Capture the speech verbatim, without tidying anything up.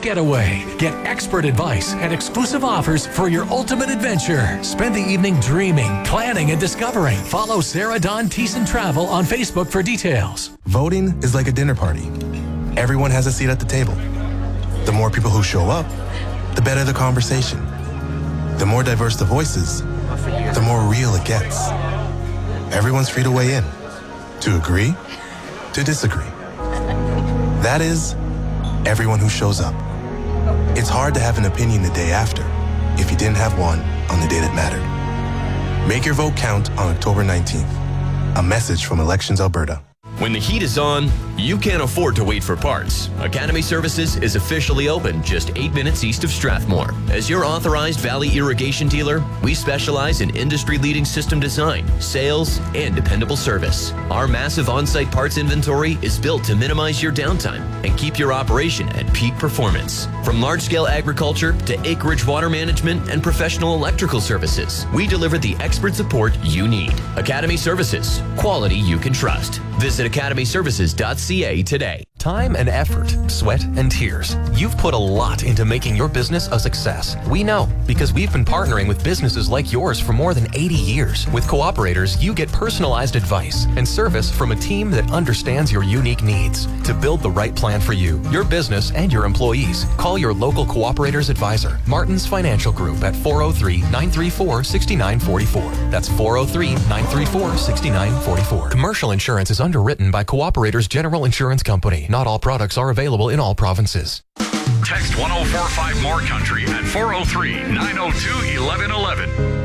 getaway. Get expert advice and exclusive offers for your ultimate adventure. Spend the evening dreaming, planning, and discovering. Follow Sarah Dawn Thiessen Travel on Facebook for details. Voting is like a dinner party. Everyone has a seat at the table. The more people who show up, the better the conversation. The more diverse the voices, the more real it gets. Everyone's free to weigh in, to agree, to disagree. That is, everyone who shows up. It's hard to have an opinion the day after if you didn't have one on the day that mattered. Make your vote count on October nineteenth. A message from Elections Alberta. When the heat is on, you can't afford to wait for parts. Academy Services is officially open just eight minutes east of Strathmore. As your authorized Valley Irrigation dealer, we specialize in industry-leading system design, sales, and dependable service. Our massive on-site parts inventory is built to minimize your downtime and keep your operation at peak performance. From large-scale agriculture to acreage water management and professional electrical services, we deliver the expert support you need. Academy Services, quality you can trust. Visit academy services dot c a today. Time and effort, sweat and tears. You've put a lot into making your business a success. We know, because we've been partnering with businesses like yours for more than eighty years. With Cooperators, you get personalized advice and service from a team that understands your unique needs to build the right plan for you, your business, and your employees. Call your local Cooperators advisor, Martin's Financial Group, at four oh three, nine three four, six nine four four. That's four oh three, nine three four, six nine four four. Commercial insurance is underwritten by Cooperators General Insurance Company. Not all products are available in all provinces. Text one oh four five more country at four oh three, nine oh two, eleven eleven.